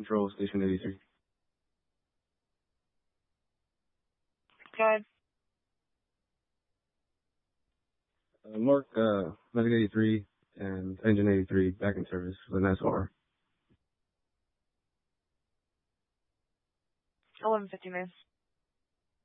Control Station 83. Good. Mark, Medic 83 and Engine 83 back in service with an SR. 11:50, man.